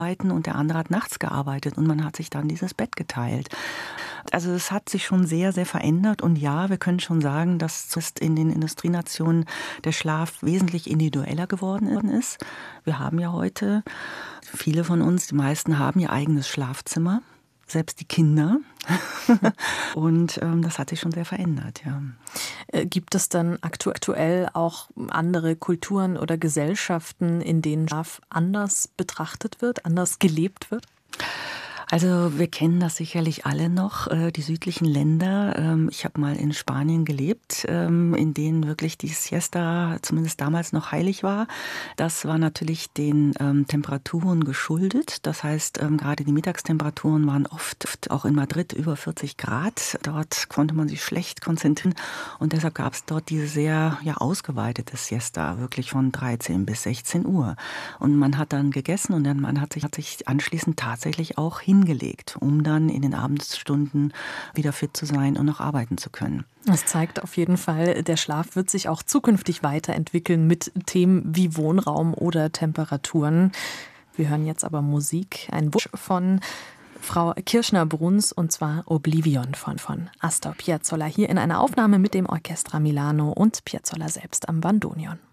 und der andere hat nachts gearbeitet und man hat sich dann dieses Bett geteilt. Also es hat sich schon sehr, sehr verändert und ja, wir können schon sagen, dass in den Industrienationen der Schlaf wesentlich individueller geworden ist. Wir haben ja heute, viele von uns, die meisten haben ihr eigenes Schlafzimmer, selbst die Kinder. Und das hat sich schon sehr verändert, ja. Gibt es dann aktuell auch andere Kulturen oder Gesellschaften, in denen Schlaf anders betrachtet wird, anders gelebt wird? Also wir kennen das sicherlich alle noch, die südlichen Länder. Ich habe mal in Spanien gelebt, in denen wirklich die Siesta zumindest damals noch heilig war. Das war natürlich den Temperaturen geschuldet. Das heißt, gerade die Mittagstemperaturen waren oft auch in Madrid über 40 Grad. Dort konnte man sich schlecht konzentrieren und deshalb gab es dort diese sehr ausgeweitete Siesta, wirklich von 13 bis 16 Uhr. Und man hat dann gegessen und dann hat sich anschließend tatsächlich auch hingelegt, um dann in den Abendstunden wieder fit zu sein und noch arbeiten zu können. Das zeigt auf jeden Fall, der Schlaf wird sich auch zukünftig weiterentwickeln mit Themen wie Wohnraum oder Temperaturen. Wir hören jetzt aber Musik, ein Wunsch von Frau Kirschner-Bruns, und zwar Oblivion von Astor Piazzolla, hier in einer Aufnahme mit dem Orchestra Milano und Piazzolla selbst am Bandoneon.